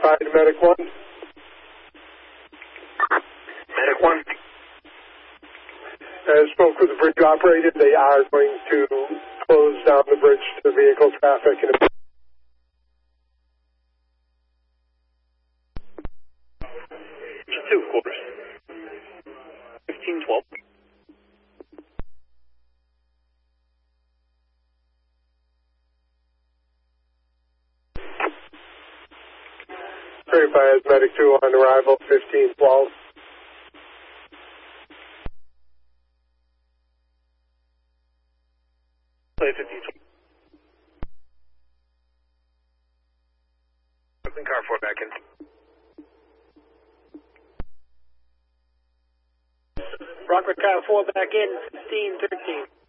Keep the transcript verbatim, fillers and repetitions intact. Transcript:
verify to Medic one. Medic one. I spoke with the bridge operator. They are going to close down the bridge to vehicle traffic. In a two quarters. fifteen twelve. Verify as Medic two on arrival, fifteen twelve. Play fifteen twelve. Car four back in. Rockford car four back in, fifteen thirteen.